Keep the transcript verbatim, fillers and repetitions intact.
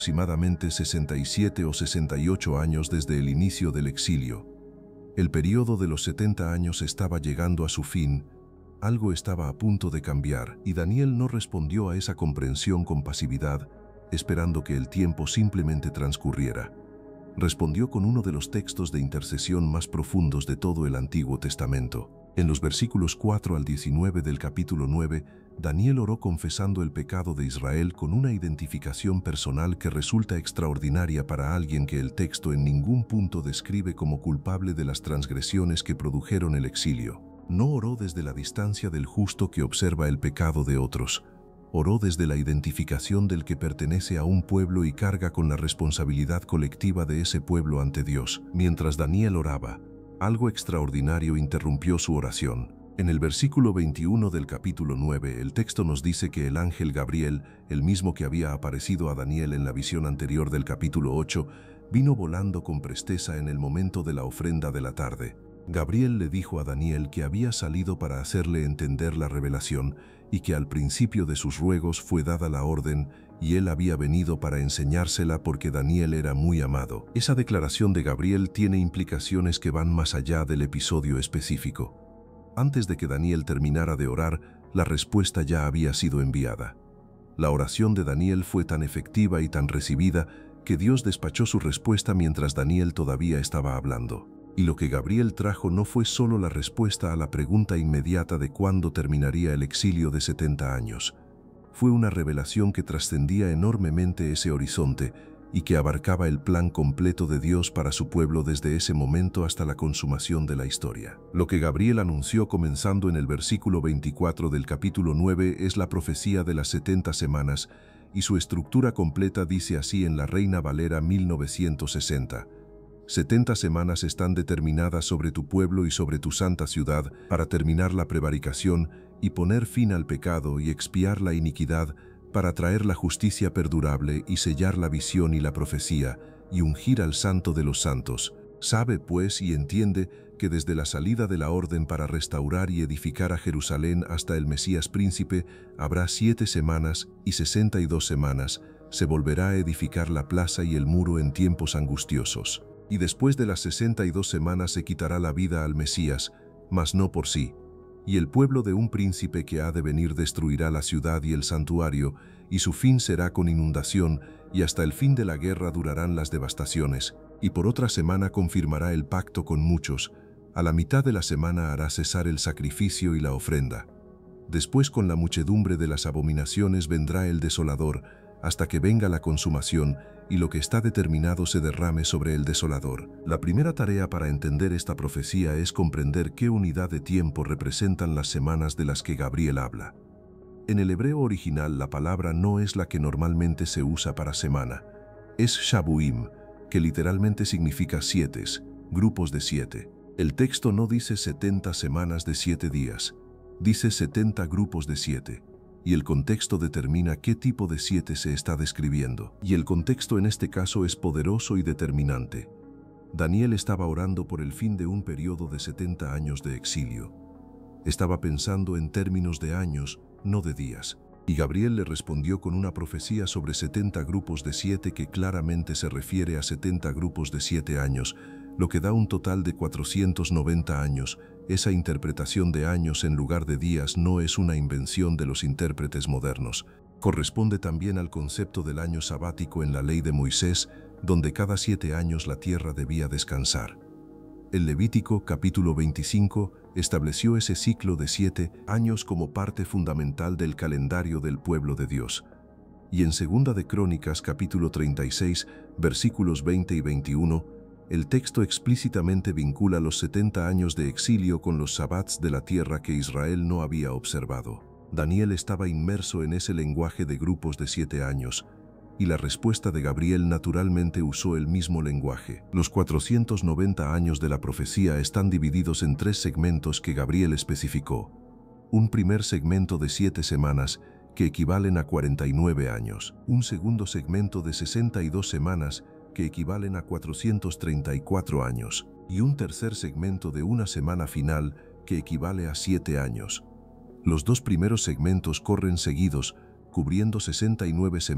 aproximadamente sesenta y siete o sesenta y ocho años desde el inicio del exilio. El período de los setenta años estaba llegando a su fin, algo estaba a punto de cambiar, y Daniel no respondió a esa comprensión con pasividad, esperando que el tiempo simplemente transcurriera. Respondió con uno de los textos de intercesión más profundos de todo el Antiguo Testamento. En los versículos cuatro al diecinueve del capítulo nueve, Daniel oró confesando el pecado de Israel con una identificación personal que resulta extraordinaria para alguien que el texto en ningún punto describe como culpable de las transgresiones que produjeron el exilio. No oró desde la distancia del justo que observa el pecado de otros. Oró desde la identificación del que pertenece a un pueblo y carga con la responsabilidad colectiva de ese pueblo ante Dios. Mientras Daniel oraba, algo extraordinario interrumpió su oración. En el versículo veintiuno del capítulo nueve, el texto nos dice que el ángel Gabriel, el mismo que había aparecido a Daniel en la visión anterior del capítulo ocho, vino volando con presteza en el momento de la ofrenda de la tarde. Gabriel le dijo a Daniel que había salido para hacerle entender la revelación y que al principio de sus ruegos fue dada la orden y él había venido para enseñársela porque Daniel era muy amado. Esa declaración de Gabriel tiene implicaciones que van más allá del episodio específico. Antes de que Daniel terminara de orar, la respuesta ya había sido enviada. La oración de Daniel fue tan efectiva y tan recibida que Dios despachó su respuesta mientras Daniel todavía estaba hablando. Y lo que Gabriel trajo no fue solo la respuesta a la pregunta inmediata de cuándo terminaría el exilio de setenta años. Fue una revelación que trascendía enormemente ese horizonte y que abarcaba el plan completo de Dios para su pueblo desde ese momento hasta la consumación de la historia. Lo que Gabriel anunció comenzando en el versículo veinticuatro del capítulo nueve es la profecía de las setenta semanas y su estructura completa dice así en la Reina Valera mil novecientos sesenta. setenta semanas están determinadas sobre tu pueblo y sobre tu santa ciudad para terminar la prevaricación y poner fin al pecado y expiar la iniquidad, para traer la justicia perdurable y sellar la visión y la profecía, y ungir al santo de los santos. Sabe, pues, y entiende que desde la salida de la orden para restaurar y edificar a Jerusalén hasta el Mesías príncipe habrá siete semanas y sesenta y dos semanas. Se volverá a edificar la plaza y el muro en tiempos angustiosos. Y después de las sesenta y dos semanas se quitará la vida al Mesías, mas no por sí. Y el pueblo de un príncipe que ha de venir destruirá la ciudad y el santuario, y su fin será con inundación, y hasta el fin de la guerra durarán las devastaciones. Y por otra semana confirmará el pacto con muchos. A la mitad de la semana hará cesar el sacrificio y la ofrenda. Después con la muchedumbre de las abominaciones vendrá el desolador, hasta que venga la consumación y lo que está determinado se derrame sobre el desolador. La primera tarea para entender esta profecía es comprender qué unidad de tiempo representan las semanas de las que Gabriel habla. En el hebreo original la palabra no es la que normalmente se usa para semana. Es shabuim, que literalmente significa siete, grupos de siete. El texto no dice setenta semanas de siete días, dice setenta grupos de siete. Y el contexto determina qué tipo de siete se está describiendo. Y el contexto en este caso es poderoso y determinante. Daniel estaba orando por el fin de un periodo de setenta años de exilio. Estaba pensando en términos de años, no de días. Y Gabriel le respondió con una profecía sobre setenta grupos de siete que claramente se refiere a setenta grupos de siete años, lo que da un total de cuatrocientos noventa años. Esa interpretación de años en lugar de días no es una invención de los intérpretes modernos. Corresponde también al concepto del año sabático en la ley de Moisés, donde cada siete años la tierra debía descansar. El Levítico, capítulo veinticinco, estableció ese ciclo de siete años como parte fundamental del calendario del pueblo de Dios. Y en Segunda de Crónicas, capítulo treinta y seis, versículos veinte y veintiuno, el texto explícitamente vincula los setenta años de exilio con los sabats de la tierra que Israel no había observado. Daniel estaba inmerso en ese lenguaje de grupos de siete años, y la respuesta de Gabriel naturalmente usó el mismo lenguaje. Los cuatrocientos noventa años de la profecía están divididos en tres segmentos que Gabriel especificó. Un primer segmento de siete semanas, que equivalen a cuarenta y nueve años. Un segundo segmento de sesenta y dos semanas, que equivalen a cuatrocientos treinta y cuatro años, y un tercer segmento de una semana final, que equivale a siete años. Los dos primeros segmentos corren seguidos, cubriendo sesenta y nueve semanas.